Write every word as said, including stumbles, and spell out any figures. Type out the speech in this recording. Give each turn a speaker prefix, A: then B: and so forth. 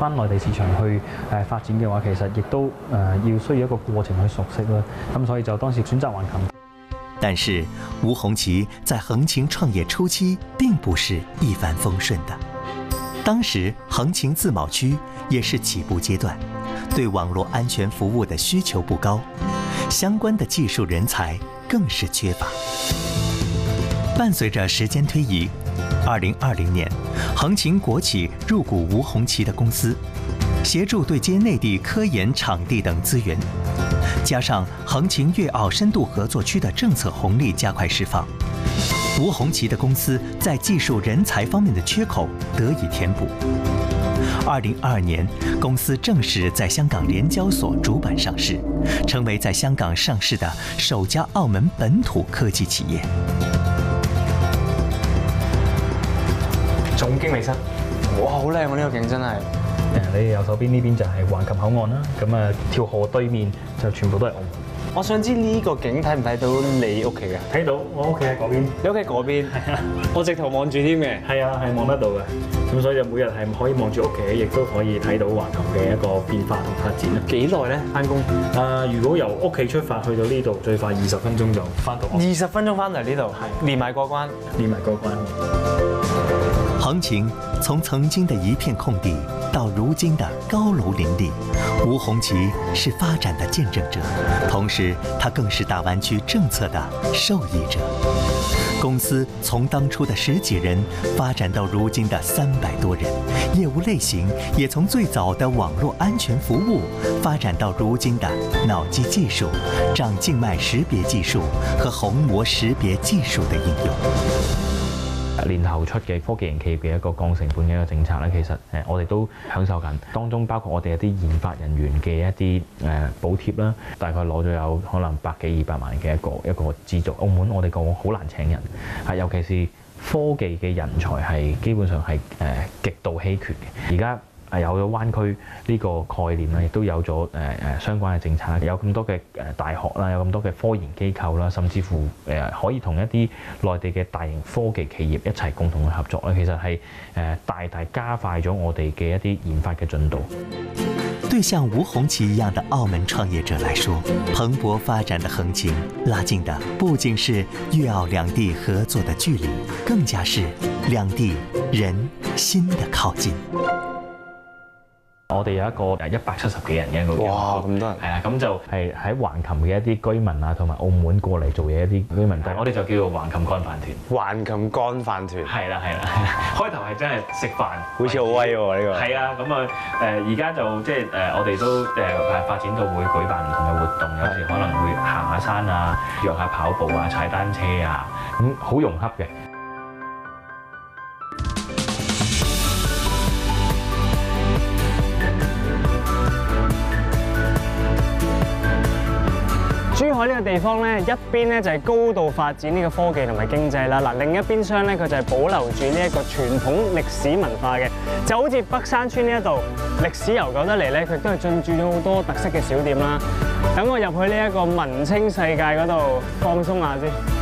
A: 翻內地市場去誒發展嘅話，其實亦都誒要需要一個過程去熟悉啦。咁所以就當時選擇橫琴。
B: 但是吴鴻奇在橫琴創業初期並不是一帆風順的。當時橫琴自貿區也是起步階段，對網絡安全服務的需求不高，相關的技術人才更是缺乏。伴隨着時間推移，二零二零年，橫琴國企入股吳鴻奇的公司，協助對接內地科研場地等資源，加上橫琴粵澳深度合作區的政策紅利加快釋放，吳鴻奇的公司在技術人才方面的缺口得以填補。二零二二年，公司正式在香港聯交所主板上市，成為在香港上市的首家澳門本土科技企業。
C: 總經理室，哇，好靚喎！呢個景真係。
A: 誒，你右手邊呢邊就係橫琴口岸啦，咁啊條河對面就全部都係澳門。
C: 我想知呢個景睇唔睇到你屋企嘅？
A: 睇到，我屋企喺嗰邊。
C: 你屋企嗰邊？係啊，我直頭望住添嘅。
A: 係啊，係望得到嘅。咁所以就每日係可以望住屋企，亦都可以睇到橫琴嘅一個變化同發展啦。
C: 幾耐咧？翻工？
A: 啊，如果由屋企出發去到呢度，最快二十分鐘就翻到。
C: 二十分鐘翻嚟呢度，係連埋過關。
A: 連埋過關。
B: 橫琴從曾經的一片空地到如今的高樓林立，吳鴻奇是發展的見證者，同時他更是大灣區政策的受益者。公司從當初的十幾人發展到如今的三百多人，業務類型也從最早的網絡安全服務發展到如今的腦機技術、掌靜脈識別技術和虹膜識別技術的應用。
D: 年後出嘅科技型企業嘅一個降成本嘅一個政策咧，其實誒我哋都享受緊，當中包括我哋一啲研發人員嘅一啲誒補貼啦，大概攞咗有可能百幾二百萬嘅一個一個資助。澳門我哋過往好難請人，係尤其是科技嘅人才係基本上係誒極度稀缺嘅。而家係有咗灣區呢個概念啦，亦都有咗誒誒相關嘅政策，有咁多嘅誒大學啦，有咁多嘅科研機構啦，甚至乎誒可以同一啲內地嘅大型科技企業一齊共同去合作咧，其實係誒大大加快咗我哋嘅一啲研發嘅進度。
B: 對像吳鴻奇一樣的澳門創業者來說，蓬勃發展的橫琴拉近的不僅是粵澳兩地合作的距離，更加是兩地人心的靠近。
D: 我哋有一個誒一百七十幾人嘅一個，
C: 哇咁多人，
D: 係啊，咁就係喺橫琴嘅一啲居民啊，同埋澳門過嚟做嘢一啲居民，但係我哋就叫做橫琴乾飯團。
C: 橫琴乾飯團，
D: 係啦係啦，開頭係真係食飯，
C: 好似好威喎呢個。
D: 係啊，咁啊誒而家就即係誒我哋都誒誒發展到會舉辦唔同嘅活動，有時可能會行下山啊，約下跑步啊，踩單車啊，咁好融洽嘅。
E: 珠海呢個地方咧，一邊咧就係高度發展呢個科技同埋經濟啦，嗱另一邊廂咧佢就係保留住呢一個傳統歷史文化嘅，就好似北山村呢一度歷史悠久得嚟咧，佢都係進駐咗好多特色嘅小店啦。等我入去呢一個文青世界嗰度放鬆下先。